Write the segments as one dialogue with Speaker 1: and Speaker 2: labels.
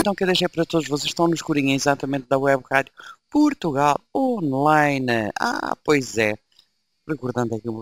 Speaker 1: então que eu deixei para todos vocês, estão no escurinho exatamente da Web Rádio Portugal Online. Pois é. Recordando aqui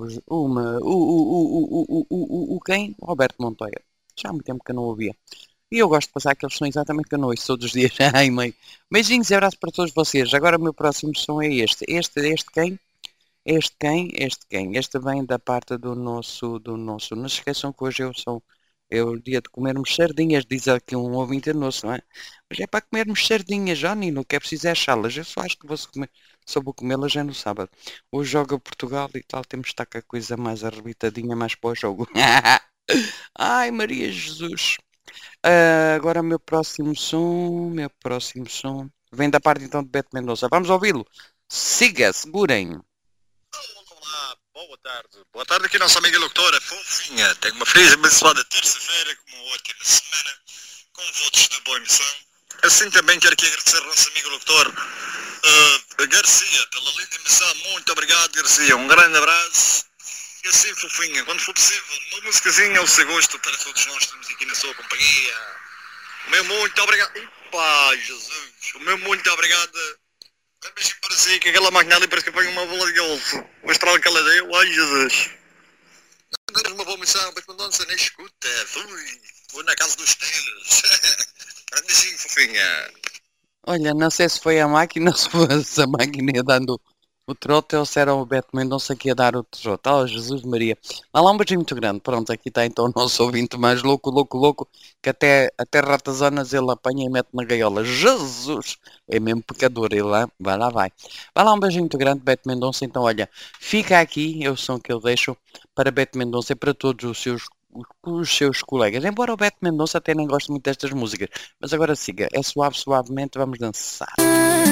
Speaker 1: quem? Roberto Montoya. Já há muito tempo que eu não ouvia. E eu gosto de passar aqueles sons exatamente que eu não ouço todos os dias. Ai, mãe. Beijinhos e abraços para todos vocês. Agora o meu próximo som é este. Este quem? Este quem? Este vem da parte do nosso. Não se esqueçam que hoje é o dia de comermos sardinhas, diz aqui um ouvinte nosso, não é? Mas é para comermos sardinhas, já Nino, que é preciso é achá-las. Eu só acho que só vou comê-las já no sábado. Hoje joga Portugal e tal, temos de estar com a coisa mais arrebitadinha, mais para o jogo. Ai, Maria Jesus. Agora o meu próximo som, vem da parte então de Beto Mendonça. Vamos ouvi-lo. Siga, segurem.
Speaker 2: Olá, boa tarde. Boa tarde aqui nossa amiga locutora, fofinha. Tenho uma feliz e abençoada terça-feira, com uma ótima semana, com votos de boa emissão. Assim também quero aqui agradecer ao nosso amigo locutor, Garcia, pela linda emissão. Muito obrigado, Garcia. Um grande abraço. E assim, fofinha, quando for possível, uma musicazinha ao seu gosto para todos nós que estamos aqui na sua companhia. O meu muito obrigado. Epá, Jesus. O meu muito obrigado. Um beijinho para si, que aquela máquina ali parece que apanha uma bola de golfe. O estralo que ela deu, ai Jesus. Uma boa missão, mas quando não nem escuta. Vou na casa dos teus. Um beijinho, fofinha.
Speaker 1: Olha, não sei se foi a máquina, se fosse a máquina ia dando o trote ou se era o Beto Mendonça que ia dar o trote. Oh, Jesus Maria. Mas lá um beijinho muito grande. Pronto, aqui está então o nosso ouvinte mais louco, que até ratazanas ele apanha e mete na gaiola. Jesus! É mesmo pecador ele lá. Vai lá, vai. Vai lá um beijinho muito grande, Beto Mendonça. Então, olha, fica aqui, é o som que eu deixo para Beto Mendonça e para todos os seus colegas. Embora o Beto Mendonça até nem goste muito destas músicas. Mas agora siga. É suave, suavemente, vamos dançar.